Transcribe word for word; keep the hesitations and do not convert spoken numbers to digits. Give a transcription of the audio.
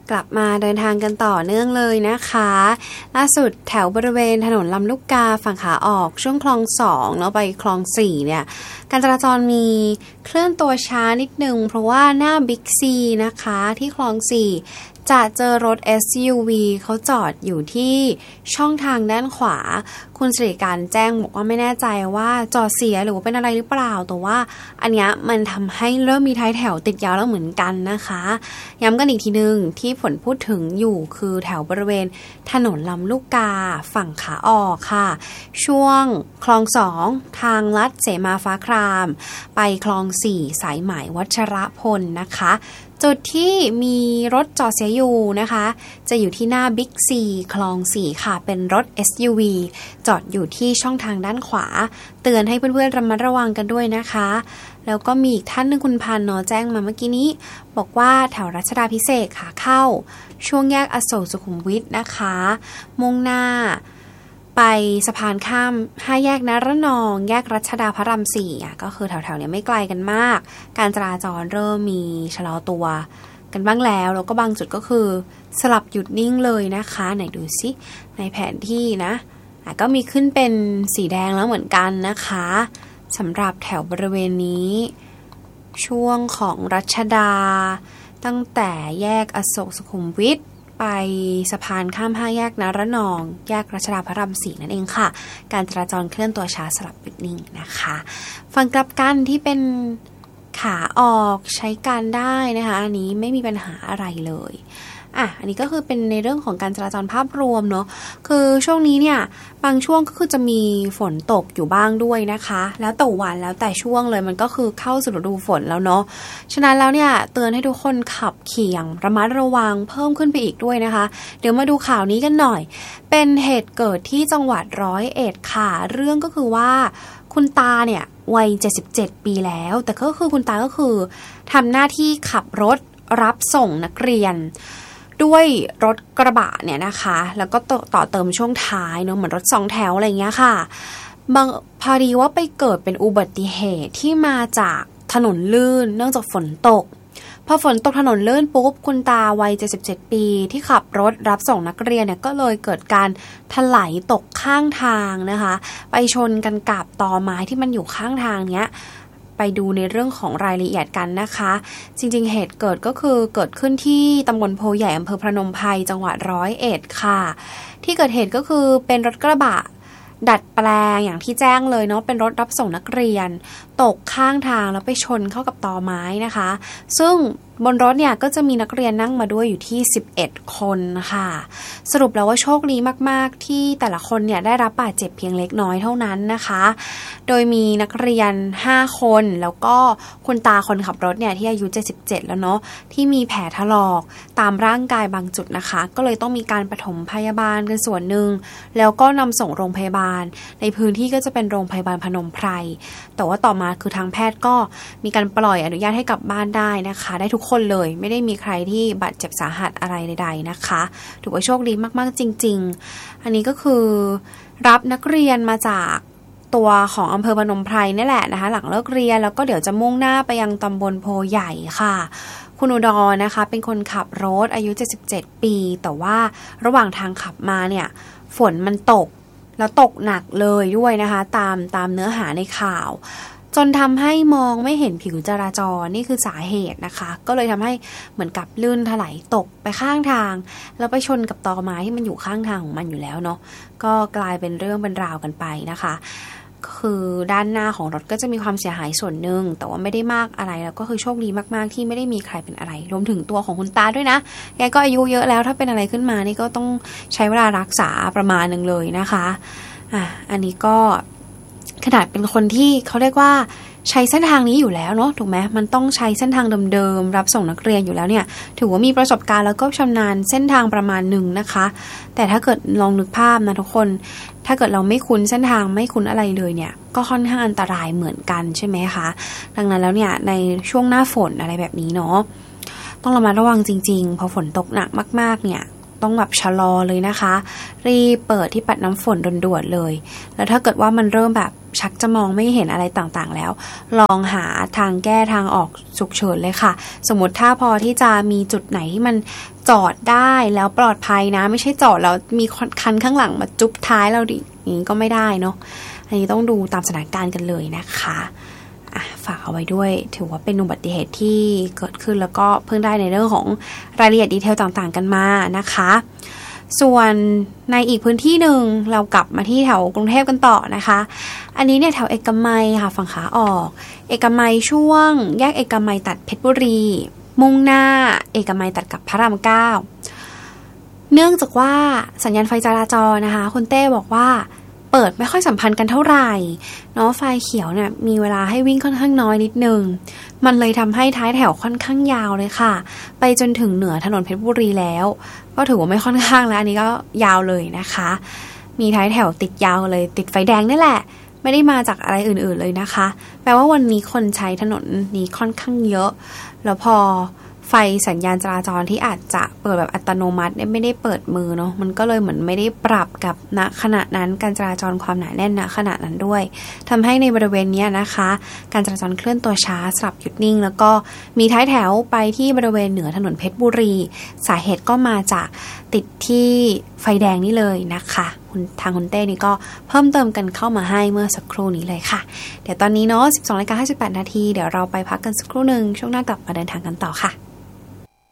กลับมาเดินทางกันต่อเนื่องเลยนะคะล่าสุดแถวบริเวณถนนลำลูกกาฝั่งขาออกช่วงคลองสองแล้วไปคลองสี่เนี่ยการจราจรมีเคลื่อนตัวช้านิดนึงเพราะว่าหน้าบิ๊กซีนะคะที่คลองสี่จะเจอรถ เอส ยู วี เขาจอดอยู่ที่ช่องทางด้านขวาคุณสิริการแจ้งบอกว่าไม่แน่ใจว่าจอดเสียหรือว่าเป็นอะไรหรือเปล่าแต่ว่าอันเนี้ยมันทำให้เริ่มมีท้ายแถวติดยาวแล้วเหมือนกันนะคะย้ำกันอีกทีนึงที่ผลพูดถึงอยู่คือแถวบริเวณถนนลำลูกกาฝั่งขาออกค่ะช่วงคลองสองทางลัดเสมาฟ้าครามไปคลองสี่สายไหมวัชรพลนะคะจุดที่มีรถจอดเสียอยู่นะคะจะอยู่ที่หน้าบิ๊กซีคลองสี่ค่ะเป็นรถ เอส ยู วี จอดอยู่ที่ช่องทางด้านขวาเตือนให้เพื่อนๆระมัดระวังกันด้วยนะคะแล้วก็มีอีกท่านนึงคุณพันธ์เนาะแจ้งมาเมื่อกี้นี้บอกว่าแถวรัชดาภิเษกขาเข้าช่วงแยกอโศกสุขุมวิทนะคะมุ่งหน้าไปสะพานข้ามห้าแยกนรนองแยกรัชดาพระรามสี่อ่ะก็คือแถวๆเนี้ยไม่ไกลกันมากการจราจรเริ่มมีชะลอตัวกันบ้างแล้วแล้วก็บางจุดก็คือสลับหยุดนิ่งเลยนะคะไหนดูสิในแผนที่นะอ่ะก็มีขึ้นเป็นสีแดงแล้วเหมือนกันนะคะสำหรับแถวบริเวณนี้ช่วงของรัชดาตั้งแต่แยกอโศกสุขุมวิทไปสะพานข้ามห้าแยกนรนองแยกรัชดาพระรามสี่นั่นเองค่ะการจราจรเคลื่อนตัวช้าสลับหยุดนิ่งนะคะฝั่งกลับกันที่เป็นขาออกใช้การได้นะคะอันนี้ไม่มีปัญหาอะไรเลยอ่ะอันนี้ก็คือเป็นในเรื่องของการจราจรภาพรวมเนาะคือช่วงนี้เนี่ยบางช่วงก็คือจะมีฝนตกอยู่บ้างด้วยนะคะแล้วแต่วันแล้วแต่ช่วงเลยมันก็คือเข้าสู่ฤดูฝนแล้วเนาะฉะนั้นแล้วเนี่ยเตือนให้ทุกคนขับขี่อย่างระมัดระวังเพิ่มขึ้นไปอีกด้วยนะคะเดี๋ยวมาดูข่าวนี้กันหน่อยเป็นเหตุเกิดที่จังหวัดร้อยเอ็ดค่ะเรื่องก็คือว่าคุณตาเนี่ยวัยเจ็ดสิบเจ็ดปีแล้วแต่ก็คือคุณตาก็คือทำหน้าที่ขับรถรับส่งนักเรียนด้วยรถกระบะเนี่ยนะคะแล้วก็ต่อเติมช่วงท้ายเนาะเหมือนรถสองแถวอะไรเงี้ยค่ะบางพอดีว่าไปเกิดเป็นอุบัติเหตุที่มาจากถนนลื่นเนื่องจากฝนตกพอฝนตกถนนลื่นปุ๊บคุณตาวัยเจ็ดสิบเจ็ดปีที่ขับรถรับส่งนักเรียนเนี่ยก็เลยเกิดการถลายตกข้างทางนะคะไปชนกันกับตอไม้ที่มันอยู่ข้างทางเนี้ยไปดูในเรื่องของรายละเอียดกันนะคะจริงๆเหตุเกิดก็คือเกิดขึ้นที่ตำบลโพใหญ่อำเภอพนมไพรจังหวัดร้อยเอ็ดค่ะที่เกิดเหตุก็คือเป็นรถกระบะดัดแปลงอย่างที่แจ้งเลยเนาะเป็นรถรับส่งนักเรียนตกข้างทางแล้วไปชนเข้ากับตอไม้นะคะซึ่งบนรถเนี่ยก็จะมีนักเรียนนั่งมาด้วยอยู่ที่สิบเอ็ดคนค่ะสรุปแล้วว่าโชคดีมากๆที่แต่ละคนเนี่ยได้รับบาดเจ็บเพียงเล็กน้อยเท่านั้นนะคะโดยมีนักเรียนห้าคนแล้วก็คุณตาคนขับรถเนี่ยที่อายุเจ็ดสิบเจ็ดแล้วเนาะที่มีแผลถลอกตามร่างกายบางจุดนะคะก็เลยต้องมีการปฐมพยาบาลกันส่วนหนึ่งแล้วก็นำส่งโรงพยาบาลในพื้นที่ก็จะเป็นโรงพยาบาลพนมไพรแต่ว่าต่อมาคือทางแพทย์ก็มีการปล่อยอนุญาตให้กลับบ้านได้นะคะได้ทุกคนเลยไม่ได้มีใครที่บาดเจ็บสาหัสอะไรใดๆนะคะถือว่าโชคดีมากๆจริงๆอันนี้ก็คือรับนักเรียนมาจากตัวของอำเภอพนมไพรนี่แหละนะคะหลังเลิกเรียนแล้วก็เดี๋ยวจะมุ่งหน้าไปยังตำบลโพใหญ่ค่ะคุณอุดรนะคะเป็นคนขับรถอายุเจ็ดสิบเจ็ดปีแต่ว่าระหว่างทางขับมาเนี่ยฝนมันตกแล้วตกหนักเลยด้วยนะคะตามตามเนื้อหาในข่าวจนทำให้มองไม่เห็นผิวจราจรนี่คือสาเหตุนะคะก็เลยทำให้เหมือนกับลื่นถลายตกไปข้างทางแล้วไปชนกับตอไม้ที่มันอยู่ข้างทางของมันอยู่แล้วเนาะก็กลายเป็นเรื่องเป็นราวกันไปนะคะคือด้านหน้าของรถก็จะมีความเสียหายส่วนหนึ่งแต่ว่าไม่ได้มากอะไรแล้วก็คือโชคดีมากๆที่ไม่ได้มีใครเป็นอะไรรวมถึงตัวของคุณตาด้วยนะแกก็อายุเยอะแล้วถ้าเป็นอะไรขึ้นมานี่ก็ต้องใช้เวลารักษาประมาณนึงเลยนะคะอ่ะอันนี้ก็ขนาดเป็นคนที่เขาเรียกว่าใช้เส้นทางนี้อยู่แล้วเนาะถูกไหมมันต้องใช้เส้นทางเดิมๆรับส่งนักเรียนอยู่แล้วเนี่ยถือว่ามีประสบการณ์แล้วก็ชำนาญเส้นทางประมาณหนึ่งนะคะแต่ถ้าเกิดลองนึกภาพนะทุกคนถ้าเกิดเราไม่คุ้นเส้นทางไม่คุ้นอะไรเลยเนี่ยก็ค่อนข้างอันตรายเหมือนกันใช่ไหมคะดังนั้นแล้วเนี่ยในช่วงหน้าฝนอะไรแบบนี้เนาะต้องระมัดระวังจริงๆพอฝนตกหนักมากๆเนี่ยต้องแบบชะลอเลยนะคะรีบเปิดที่ปัดน้ำฝนด่วนๆเลยแล้วถ้าเกิดว่ามันเริ่มแบบชักจะมองไม่เห็นอะไรต่างๆแล้วลองหาทางแก้ทางออกฉุกเฉินเลยค่ะสมมติถ้าพอที่จะมีจุดไหนที่มันจอดได้แล้วปลอดภัยนะไม่ใช่จอดแล้วมีคันข้างหลังมาจุ๊บท้ายเราดิอย่างนี้ก็ไม่ได้เนาะอันนี้ต้องดูตามสถานการณ์กันเลยนะคะฝากเอาไว้ด้วยถือว่าเป็นอุบัติเหตุที่เกิดขึ้นแล้วก็เพิ่งได้ในเรื่องของรายละเอียดดีเทลต่างๆกันมานะคะส่วนในอีกพื้นที่หนึ่งเรากลับมาที่แถวกรุงเทพกันต่อนะคะอันนี้เนี่ยแถวเอกมัยค่ะฝั่งขาออกเอกมัยช่วงแยกเอกมัยตัดเพชรบุรีมุ่งหน้าเอกมัยตัดกับพระรามเก้าเนื่องจากว่าสัญญาณไฟจราจรนะคะคุณเต้บอกว่าเปิดไม่ค่อยสัมพันธ์กันเท่าไหร่เนาะไฟเขียวเนี่ยมีเวลาให้วิ่งค่อนข้างน้อยนิดนึงมันเลยทำให้ท้ายแถวค่อนข้างยาวเลยค่ะไปจนถึงเหนือถนนเพชรบุรีแล้วก็ถือว่าไม่ค่อนข้างแล้วอันนี้ก็ยาวเลยนะคะมีท้ายแถวติดยาวเลยติดไฟแดงนี่แหละไม่ได้มาจากอะไรอื่นๆเลยนะคะแปลว่าวันนี้คนใช้ถนนนี้ค่อนข้างเยอะแล้วพอไฟสัญญาณจราจรที่อาจจะเปิดแบบอัตโนมัติไม่ได้เปิดมือเนาะมันก็เลยเหมือนไม่ได้ปรับกับณขณะนั้นการจราจรความหนาแน่นณขณะนั้นด้วยทำให้ในบริเวณนี้นะคะการจราจรเคลื่อนตัวช้าสลับหยุดนิ่งแล้วก็มีท้ายแถวไปที่บริเวณเหนือถนนเพชรบุรีสาเหตุก็มาจากติดที่ไฟแดงนี่เลยนะคะทางคุณเต้นี่ก็เพิ่มเติมกันเข้ามาให้เมื่อสักครู่นี้เลยค่ะเดี๋ยวตอนนี้เนาะ สิบสองนาฬิกาห้าสิบแปดนาทีเดี๋ยวเราไปพักกันสักครู่นึงช่วงหน้ากลับมาเดินทางกันต่อค่ะ